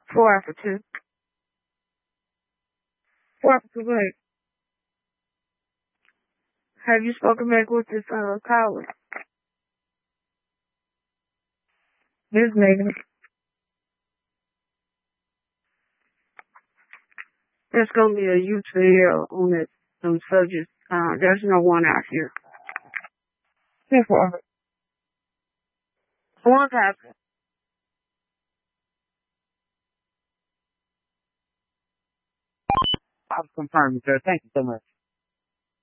Four after two. Four after two, go ahead. Have you spoken back with this caller? This Megan. There's gonna be a youth video on it, some subjects. There's no one out here. Here for it. One happened. I've confirmed, sir. Thank you so much.